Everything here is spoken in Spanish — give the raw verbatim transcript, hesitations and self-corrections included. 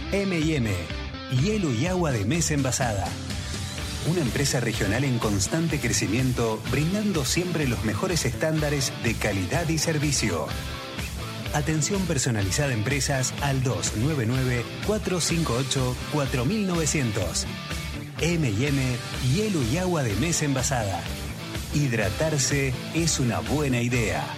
eme y eme, hielo y agua de mesa envasada. Una empresa regional en constante crecimiento, brindando siempre los mejores estándares de calidad y servicio. Atención personalizada a empresas al dos nueve nueve, cuatro cinco ocho, cuatro nueve cero cero. eme y eme, hielo y agua de mesa envasada. Hidratarse es una buena idea.